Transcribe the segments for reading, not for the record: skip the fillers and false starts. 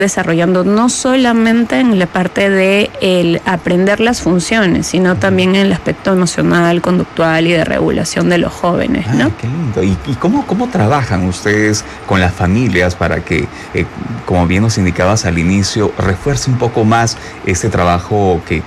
desarrollando no solamente en la parte de el aprender las funciones, sino también en el aspecto emocional, conductual y de regulación de los jóvenes, ¿no? Qué lindo. ¿Y cómo trabajan ustedes con las familias para que, como bien nos indicabas al inicio, refuerce un poco más este trabajo que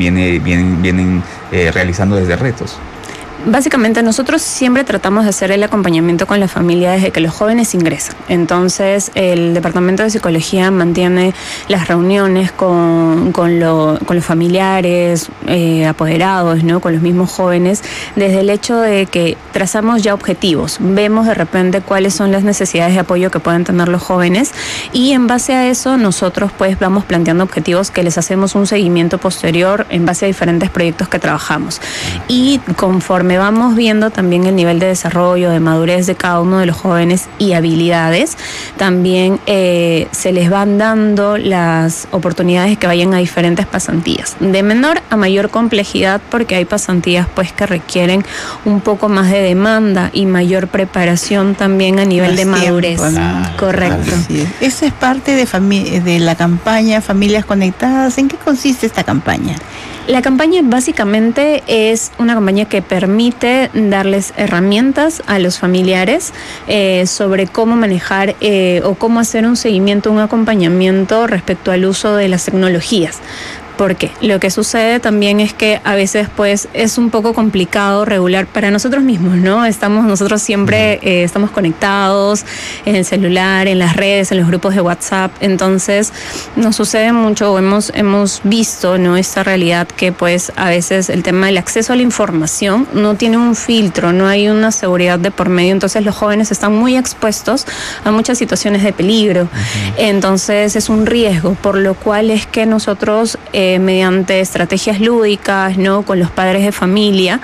vienen realizando desde Retos? Básicamente nosotros siempre tratamos de hacer el acompañamiento con la familia desde que los jóvenes ingresan. Entonces el Departamento de Psicología mantiene las reuniones con los familiares, apoderados, ¿no? Con los mismos jóvenes, desde el hecho de que trazamos ya objetivos, vemos de repente cuáles son las necesidades de apoyo que pueden tener los jóvenes y en base a eso nosotros pues vamos planteando objetivos que les hacemos un seguimiento posterior en base a diferentes proyectos que trabajamos. Y conforme vamos viendo también el nivel de desarrollo, de madurez de cada uno de los jóvenes y habilidades, también se les van dando las oportunidades que vayan a diferentes pasantías, de menor a mayor complejidad, porque hay pasantías pues que requieren un poco más de demanda y mayor preparación también a nivel de madurez. Correcto. Sí. Esa es parte de la campaña Familias Conectadas. ¿En qué consiste esta campaña? La campaña básicamente es una campaña que permite darles herramientas a los familiares sobre cómo manejar o cómo hacer un seguimiento, un acompañamiento respecto al uso de las tecnologías. Porque lo que sucede también es que a veces pues es un poco complicado regular para nosotros mismos, ¿no? Nosotros siempre estamos conectados en el celular, en las redes, en los grupos de WhatsApp, entonces nos sucede mucho, hemos visto, ¿no? Esta realidad que pues a veces el tema del acceso a la información no tiene un filtro, no hay una seguridad de por medio, entonces los jóvenes están muy expuestos a muchas situaciones de peligro, entonces es un riesgo, por lo cual es que nosotros mediante estrategias lúdicas, ¿no? Con los padres de familia,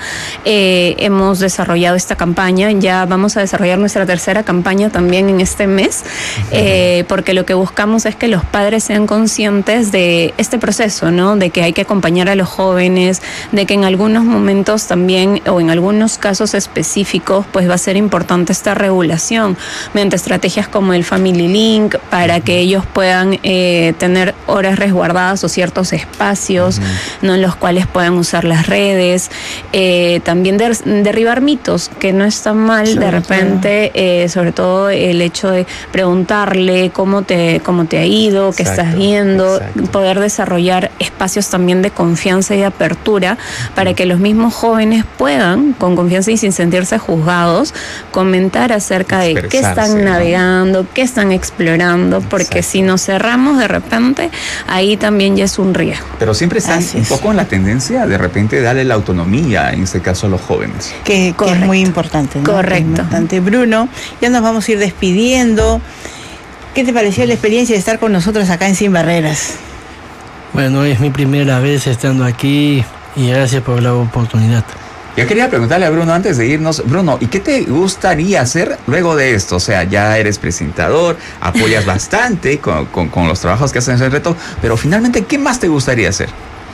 hemos desarrollado esta campaña. Ya vamos a desarrollar nuestra tercera campaña también en este mes, porque lo que buscamos es que los padres sean conscientes de este proceso, ¿no? De que hay que acompañar a los jóvenes, de que en algunos momentos también, o en algunos casos específicos, pues va a ser importante esta regulación mediante estrategias como el Family Link, para que ellos puedan tener horas resguardadas o ciertos espacios, ¿no? En los cuales puedan usar las redes, también derribar mitos, que no está mal de repente, sobre todo el hecho de preguntarle cómo te ha ido, qué estás viendo, poder desarrollar espacios también de confianza y de apertura para que los mismos jóvenes puedan, con confianza y sin sentirse juzgados, comentar acerca de qué están navegando, qué están explorando, porque si nos cerramos de repente, ahí también ya es un riesgo. Pero siempre están un poco en la tendencia de repente darle la autonomía, en este caso a los jóvenes. Que es muy importante, ¿no? Correcto. Es importante. Bruno, ya nos vamos a ir despidiendo. ¿Qué te pareció la experiencia de estar con nosotros acá en Sin Barreras? Bueno, es mi primera vez estando aquí y gracias por la oportunidad. Yo quería preguntarle a Bruno antes de irnos, Bruno, ¿y qué te gustaría hacer luego de esto? O sea, ya eres presentador, apoyas bastante con los trabajos que hacen en el reto, pero finalmente, ¿qué más te gustaría hacer?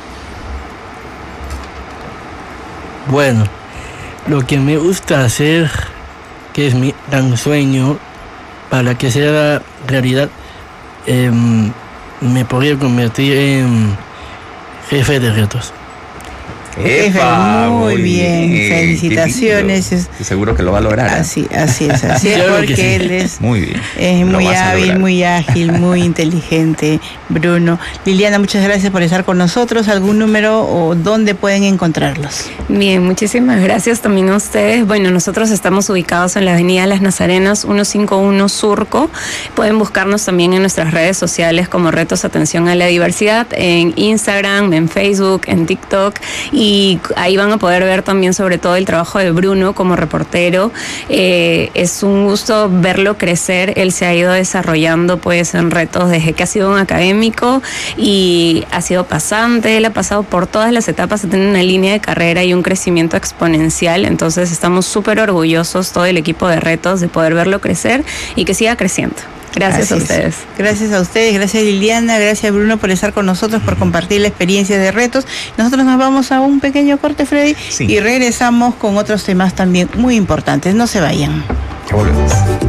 Bueno, lo que me gusta hacer, que es mi gran sueño, para que sea realidad, me podría convertir en jefe de retos. Muy bien, felicitaciones. Seguro que lo va a lograr. Así es, porque él es muy bien. Es muy hábil, muy ágil, muy inteligente, Bruno. Liliana, muchas gracias por estar con nosotros. ¿Algún número o dónde pueden encontrarlos? Bien, muchísimas gracias también a ustedes. Bueno, nosotros estamos ubicados en la avenida Las Nazarenas, 151 Surco. Pueden buscarnos también en nuestras redes sociales como Retos Atención a la Diversidad, en Instagram, en Facebook, en TikTok, y ahí van a poder ver también sobre todo el trabajo de Bruno como reportero. Es un gusto verlo crecer. Él se ha ido desarrollando pues en retos desde que ha sido un académico y ha sido pasante. Él ha pasado por todas las etapas, ha tenido una línea de carrera y un crecimiento exponencial. Entonces estamos súper orgullosos, todo el equipo de Retos, de poder verlo crecer y que siga creciendo. Gracias a ustedes. Gracias a ustedes, gracias Liliana, gracias Bruno por estar con nosotros, por compartir la experiencia de Retos. Nosotros nos vamos a un pequeño corte, Freddy, y regresamos con otros temas también muy importantes. No se vayan. Ya volvemos.